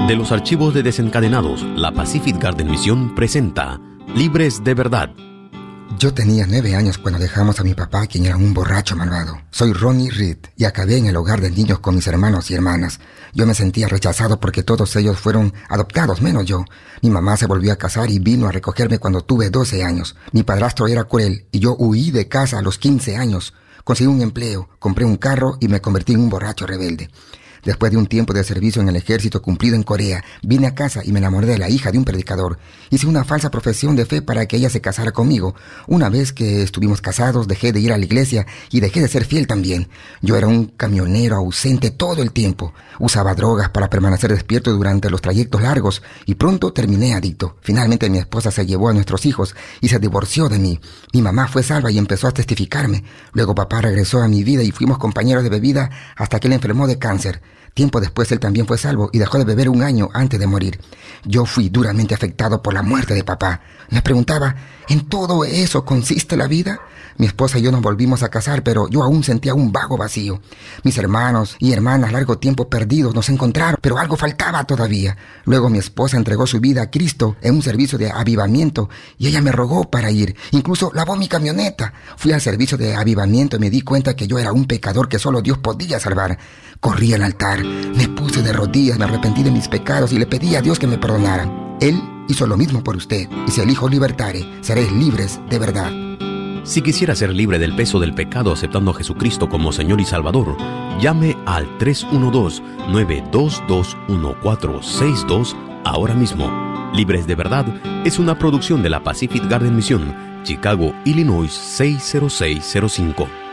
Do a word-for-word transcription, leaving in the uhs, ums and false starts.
De los archivos de Desencadenados, la Pacific Garden Mission presenta Libres de Verdad. Yo tenía nueve años cuando dejamos a mi papá, quien era un borracho malvado. Soy Ronnie Reed y acabé en el hogar de niños con mis hermanos y hermanas. Yo me sentía rechazado porque todos ellos fueron adoptados, menos yo. Mi mamá se volvió a casar y vino a recogerme cuando tuve doce años. Mi padrastro era cruel y yo huí de casa a los quince años. Conseguí un empleo, compré un carro y me convertí en un borracho rebelde. Después de un tiempo de servicio en el ejército cumplido en Corea, vine a casa y me enamoré de la hija de un predicador. Hice una falsa profesión de fe para que ella se casara conmigo. Una vez que estuvimos casados, dejé de ir a la iglesia y dejé de ser fiel también. Yo era un camionero ausente todo el tiempo. Usaba drogas para permanecer despierto durante los trayectos largos y pronto terminé adicto. Finalmente mi esposa se llevó a nuestros hijos y se divorció de mí. Mi mamá fue salva y empezó a testificarme. Luego papá regresó a mi vida y fuimos compañeros de bebida hasta que él enfermó de cáncer. Tiempo después él también fue salvo y dejó de beber un año antes de morir. Yo fui duramente afectado por la muerte de papá. Me preguntaba, ¿en todo eso consiste la vida? Mi esposa y yo nos volvimos a casar, pero yo aún sentía un vago vacío. Mis hermanos y hermanas largo tiempo perdidos nos encontraron, pero algo faltaba todavía. Luego mi esposa entregó su vida a Cristo en un servicio de avivamiento y ella me rogó para ir. Incluso lavó mi camioneta. Fui al servicio de avivamiento y me di cuenta que yo era un pecador que solo Dios podía salvar. Corrí al altar, me puse de rodillas, me arrepentí de mis pecados y le pedí a Dios que me perdonara. Él hizo lo mismo por usted, y si elijo libertare, seréis libres de verdad. Si quisiera ser libre del peso del pecado aceptando a Jesucristo como Señor y Salvador, llame al tres uno dos, nueve dos dos, uno cuatro seis dos ahora mismo. Libres de Verdad es una producción de la Pacific Garden Mission, Chicago, Illinois seis cero seis cero cinco.